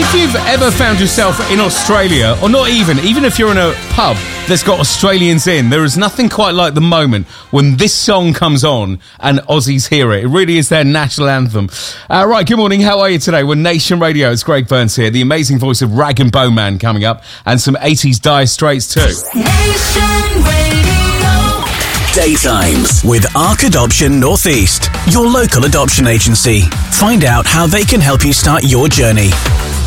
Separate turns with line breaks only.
If you've ever found yourself in Australia, or not even if you're in a pub that's got Australians in, there is nothing quite like the moment when this song comes on and Aussies hear it. It really is their national anthem. Right, good morning. How are you today? We're Nation Radio. It's Greg Burns here. The amazing voice of Rag and Bowman coming up, and some 80s Dire Straits too.
Nation Radio.
Daytimes with Arc Adoption Northeast, your local adoption agency. Find out how they can help you start your journey.